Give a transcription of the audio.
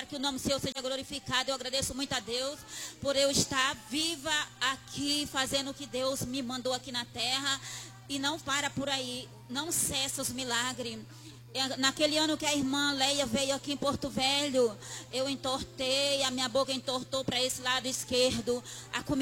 que o nome do Senhor seja glorificado. Eu agradeço muito a Deus por eu estar viva aqui, fazendo o que Deus me mandou aqui na terra. E não para por aí, não cessa os milagres. Naquele ano que a irmã Leia veio aqui em Porto Velho, eu entortei, a minha boca entortou para esse lado esquerdo. A